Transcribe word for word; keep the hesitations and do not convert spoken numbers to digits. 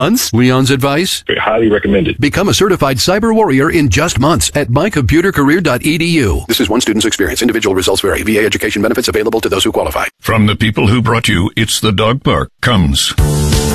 Months? Leon's advice? Highly recommended. Become a certified cyber warrior in just months at my computer career dot e d u. This is one student's experience. Individual results vary. V A education benefits available to those who qualify. From the people who brought you It's the Dog Park comes